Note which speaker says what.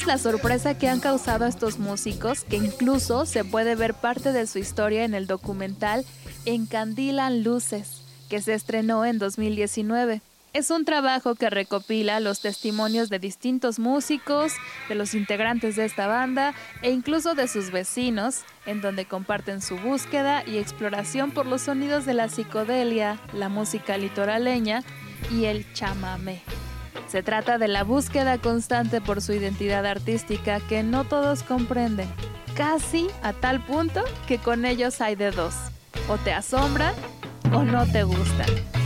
Speaker 1: es la sorpresa que han causado estos músicos, que incluso se puede ver parte de su historia en el documental Encandilan Luces, que se estrenó en 2019. Es un trabajo que recopila los testimonios de distintos músicos, de los integrantes de esta banda e incluso de sus vecinos, en donde comparten su búsqueda y exploración por los sonidos de la psicodelia, la música litoraleña y el chamamé. Se trata de la búsqueda constante por su identidad artística que no todos comprenden, casi a tal punto que con ellos hay de dos: o te asombran o no te gustan.